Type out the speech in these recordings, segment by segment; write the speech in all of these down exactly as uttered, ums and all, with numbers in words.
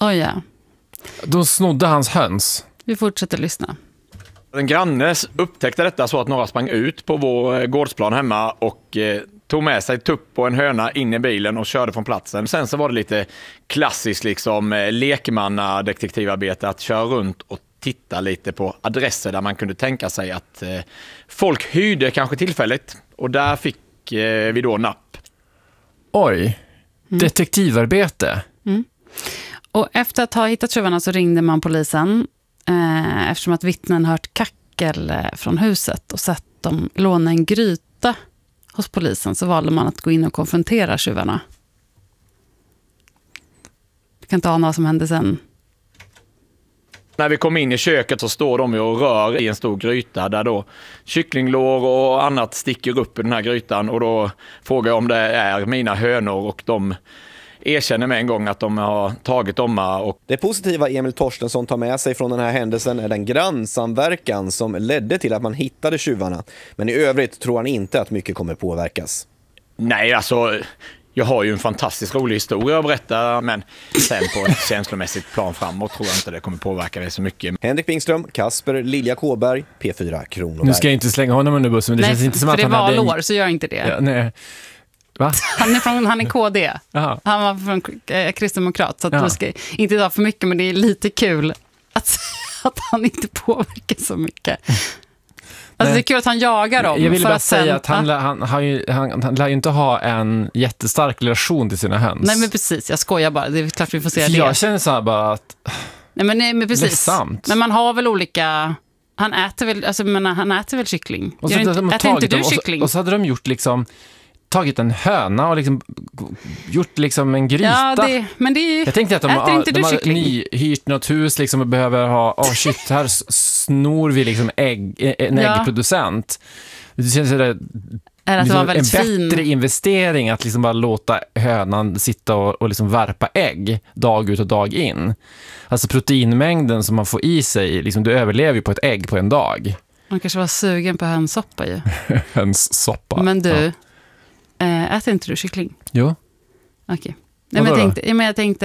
Oj, ja. De snodde hans höns. Vi fortsätter lyssna. En granne upptäckte detta så att några sprang ut på vår gårdsplan hemma och eh, tog med sig tupp och en höna in i bilen och körde från platsen. Sen så var det lite klassiskt liksom eh, lekmannadetektivarbete att köra runt och titta lite på adresser där man kunde tänka sig att eh, folk hyrde kanske tillfälligt. Och där fick eh, vi då napp. Oj, mm. detektivarbete. Mm. Och efter att ha hittat tjuvarna så ringde man polisen eh, eftersom att vittnen hört kackel från huset och sett dem låna en gryta hos polisen, så valde man att gå in och konfrontera tjuvarna. Du kan inte ana vad som hände sen. När vi kom in i köket så står de och rör i en stor gryta där då kycklinglår och annat sticker upp i den här grytan, och då frågar jag om det är mina hönor och de erkänner med en gång att de har tagit dem. Och det positiva Emil Torstensson tar med sig från den här händelsen är den grannsamverkan som ledde till att man hittade tjuvarna. Men i övrigt tror han inte att mycket kommer påverkas. Nej, alltså jag har ju en fantastisk rolig historia att berätta, men sen på ett känslomässigt plan framåt tror jag inte det kommer påverka det så mycket. Henrik Bingström, Kasper Lilja Kåberg, P fyra Kronoberg. Nu ska jag inte slänga honom under bussen, men det nej, känns inte som för att det han var hade... valår, så gör inte det. Ja, nej. Va? Han är, från, han är K D. Aha. Han var från eh, kristdemokrat, så att ja. Du ska inte ta för mycket, men det är lite kul att, att han inte påverkar så mycket. Alltså det är kul att han jagar dem. Jag vill för bara att säga sen, att han, han, han, har ju, han, han lär ju inte ha en jättestark relation till sina höns. Nej, men precis, jag skojar bara. Det är klart vi får se det. Jag känner så här bara att... Nej, men, nej, men precis. Ledsamt. Men man har väl olika... Han äter väl, alltså, men han äter väl kyckling. Och så inte, de äter inte du dem, kyckling? Och så, och så hade de gjort liksom... tagit en höna och liksom gjort liksom en gryta. Ja, det, men det är, jag tänkte att de, äter inte de du har nyhyrt något hus liksom och behöver ha, åh oh shit, här snor vi liksom ägg, en ja. äggproducent. Det känns så där, är att liksom det var en fin. bättre investering att liksom bara låta hönan sitta och, och liksom värpa ägg dag ut och dag in. Alltså proteinmängden som man får i sig, liksom, du överlever ju på ett ägg på en dag. Man kanske var sugen på hönssoppa ju. Hönssoppa. Men du... Ja. Äter inte du kyckling? Jo. Okej. Okay. Nej, men jag tänkte, ja, men jag tänkte...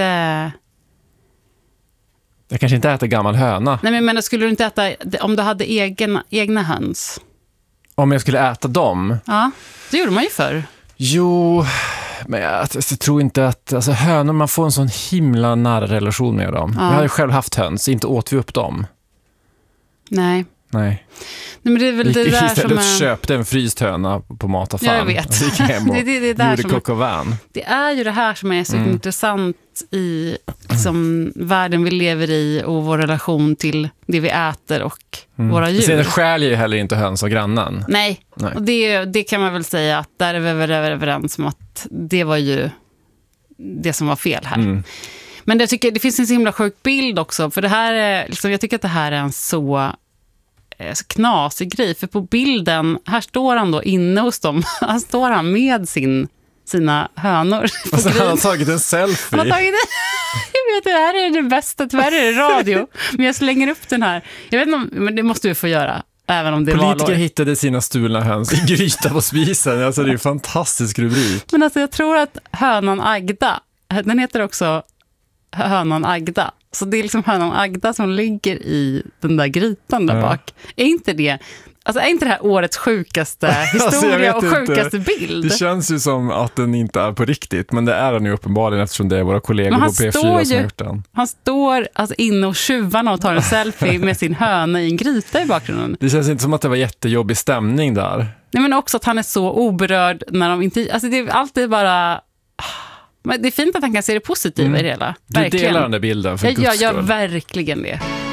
Jag kanske inte äter gammal höna. Nej, men, men skulle du inte äta... Om du hade egen, egna höns? Om jag skulle äta dem? Ja, det gjorde man ju förr. Jo, men jag, jag tror inte att... Alltså hönor, man får en sån himla nära relation med dem. Ja. Jag hade själv haft höns, inte åt vi upp dem. Nej. Nej. Nej, men det är väl det där som är... köpte en fryst höna på mataffären. Ja, jag vet. Gick hem och det, det, det, där gjorde som coq au vin. Det är ju det här som är så mm. intressant i liksom, världen vi lever i och vår relation till det vi äter och mm. våra djur. Sen skäljer ju heller inte höns av grannen. Nej, Nej. Och det, det kan man väl säga att där är vi väl överens om att det var ju det som var fel här. Mm. Men det, tycker, det finns en så himla sjuk bild också, för det här är, liksom, jag tycker att det här är en så... så knasig grej, för på bilden här står han då inne hos dem, han står han med sin, sina hönor. Alltså, han har tagit en selfie. Han har tagit en... Jag vet, det här är det bästa, tyvärr är det radio, men jag slänger upp den här. Jag vet inte om, men det måste du få göra, även om det är Politiker valår. hittade sina stulna höns i gryta på spisen, alltså det är en fantastisk rubrik. Men alltså jag tror att hönan Agda, den heter också hönan Agda. Så det är liksom hönan Agda som ligger i den där grytan där ja. bak. Är inte det, alltså är inte det här årets sjukaste historia alltså och sjukaste inte. bild? Det känns ju som att den inte är på riktigt, men det är den ju uppenbarligen eftersom det är våra kollegor på P fyra som har gjort den. Han står alltså inne och tjuvarna och tar en selfie med sin höna i en gryta i bakgrunden. Det känns inte som att det var jättejobbig stämning där. Nej, men också att han är så oberörd när de inte... Alltså det är alltid bara... Men det är fint att han kan se det positiva mm. i det hela. Du delar den där bilden för ja, guds ja, skull. Ja, verkligen det.